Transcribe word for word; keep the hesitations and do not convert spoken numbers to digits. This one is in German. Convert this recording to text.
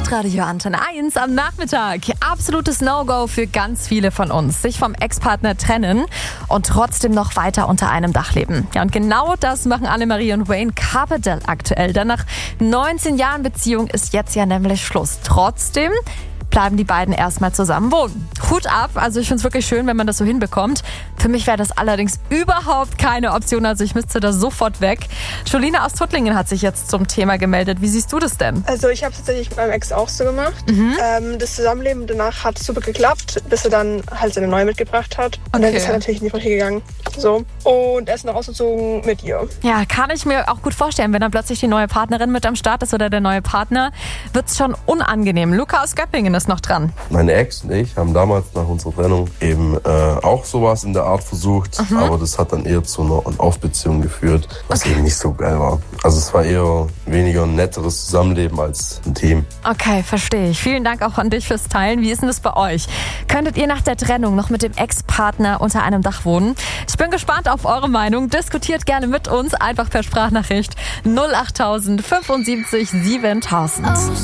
Hitradio Antenne eins am Nachmittag. Absolutes No-Go für ganz viele von uns. Sich vom Ex-Partner trennen und trotzdem noch weiter unter einem Dach leben. Ja, und genau das machen Annemarie und Wayne Carpendale aktuell. Denn nach neunzehn Jahren Beziehung ist jetzt ja nämlich Schluss. Trotzdem bleiben die beiden erstmal zusammen wohnen. Hut ab, also ich finde es wirklich schön, wenn man das so hinbekommt. Für mich wäre das allerdings überhaupt keine Option, also ich müsste da sofort weg. Jolina aus Tuttlingen hat sich jetzt zum Thema gemeldet. Wie siehst du das denn? Also ich habe es tatsächlich mit meinem Ex auch so gemacht. Mhm. Ähm, das Zusammenleben danach hat super geklappt, bis er dann halt seine neue mitgebracht hat. Und Okay. dann ist er natürlich in die Brüche gegangen. So. Und er ist noch ausgezogen mit ihr. Ja, kann ich mir auch gut vorstellen, wenn dann plötzlich die neue Partnerin mit am Start ist oder der neue Partner, wird's schon unangenehm. Luca aus Göppingen ist noch dran. Meine Ex und ich haben damals nach unserer Trennung eben äh, auch sowas in der Art versucht, mhm. aber das hat dann eher zu einer On-Off-Beziehung geführt, was okay. eben nicht so geil war. Also es war eher weniger ein netteres Zusammenleben als ein Team. Okay, verstehe ich. Vielen Dank auch an dich fürs Teilen. Wie ist denn das bei euch? Könntet ihr nach der Trennung noch mit dem Ex-Partner unter einem Dach wohnen? Ich bin gespannt auf eure Meinung. Diskutiert gerne mit uns, einfach per Sprachnachricht null acht tausend fünfundsiebzig siebentausend.